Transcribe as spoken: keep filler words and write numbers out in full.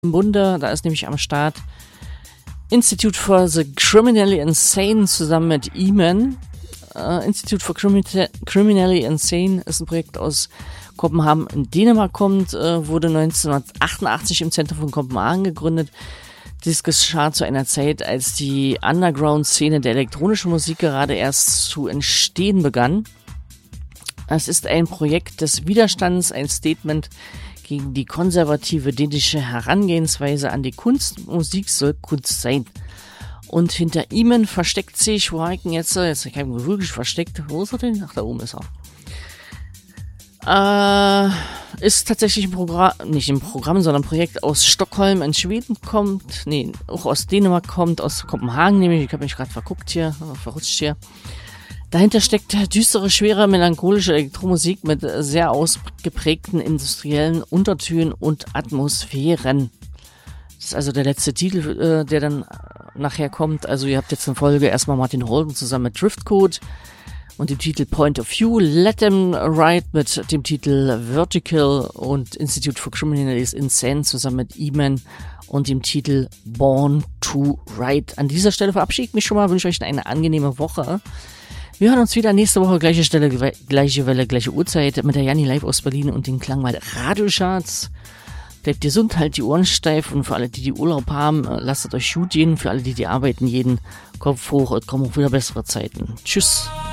im Bunde. Da ist nämlich am Start Institute for the Criminally Insane zusammen mit E-Man. Uh, Institute for Crimi- Criminally Insane ist ein Projekt aus Kopenhagen in Dänemark, kommt, uh, wurde neunzehnhundertachtundachtzig im Zentrum von Kopenhagen gegründet. Dies geschah zu einer Zeit, als die Underground-Szene der elektronischen Musik gerade erst zu entstehen begann. Es ist ein Projekt des Widerstands, ein Statement gegen die konservative dänische Herangehensweise an die Kunst. Musik soll Kunst sein. Und hinter ihm versteckt sich, wo habe ich ihn jetzt, jetzt habe ich ihn wirklich versteckt, wo ist er denn? Ach, da oben ist er. Äh, ist tatsächlich ein Programm, nicht ein Programm, sondern ein Projekt aus Stockholm in Schweden kommt, nee, auch aus Dänemark kommt, aus Kopenhagen nämlich, ich habe mich gerade verguckt hier, verrutscht hier. Dahinter steckt düstere, schwere, melancholische Elektromusik mit sehr ausgeprägten industriellen Untertönen und Atmosphären. Das ist also der letzte Titel, äh, der dann nachher kommt. Also ihr habt jetzt in Folge erstmal Martin Holden zusammen mit Driftcode und dem Titel Point of View, Let Them Ride mit dem Titel Vertical und Institute for Criminally Insane zusammen mit E-Man und dem Titel Born to Ride. An dieser Stelle verabschiede ich mich schon mal, wünsche euch eine angenehme Woche. Wir hören uns wieder nächste Woche, gleiche Stelle, gleiche Welle, gleiche Uhrzeit mit der Janni live aus Berlin und den Klangwald Radiocharts. Bleibt gesund, halt die Ohren steif und für alle, die die Urlaub haben, lasst es euch gut gehen. Für alle, die die arbeiten, jeden Kopf hoch und kommen auch wieder bessere Zeiten. Tschüss.